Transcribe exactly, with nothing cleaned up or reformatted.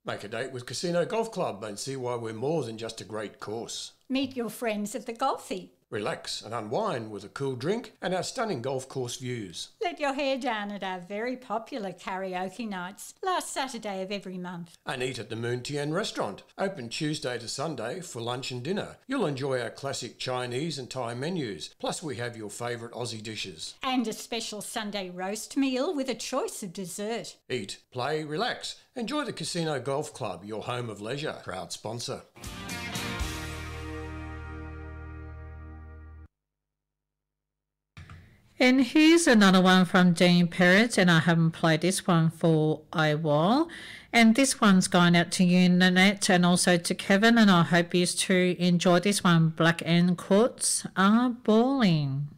Make a date with Casino Golf Club and see why we're more than just a great course. Meet your friends at the Golfy. Relax and unwind with a cool drink and our stunning golf course views. Let your hair down at our very popular karaoke nights, last Saturday of every month. And eat at the Moon Tien restaurant, open Tuesday to Sunday for lunch and dinner. You'll enjoy our classic Chinese and Thai menus, plus we have your favourite Aussie dishes. And a special Sunday roast meal with a choice of dessert. Eat, play, relax. Enjoy the Casino Golf Club, your home of leisure. Proud sponsor. And here's another one from Dean Perrott, and I haven't played this one for a while. And this one's going out to you, Nanette, and also to Kevin, and I hope you to enjoy this one. Black and Courts Are Balling.